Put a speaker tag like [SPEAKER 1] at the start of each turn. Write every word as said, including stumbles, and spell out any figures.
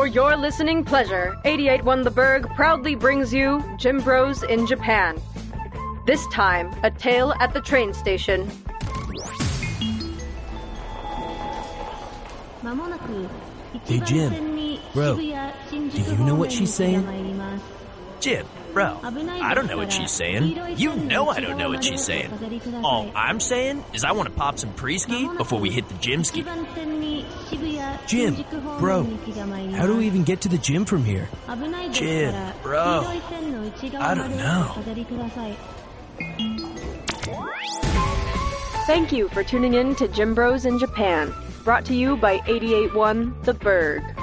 [SPEAKER 1] For your listening pleasure, eighty-eight point one The Berg proudly brings you Gym Bros in Japan. This time, a tale at the train station.
[SPEAKER 2] Hey Jim, bro, do you know what she's saying?
[SPEAKER 3] Jim, bro, I don't know what she's saying. You know I don't know what she's saying. All I'm saying is I want to pop some pre-ski before we hit the gym ski.
[SPEAKER 2] Jim, bro, how do we even get to the gym from here?
[SPEAKER 3] Jim, bro, I don't know.
[SPEAKER 1] Thank you for tuning in to Gym Bros in Japan, brought to you by eighty-eight point one The Berg.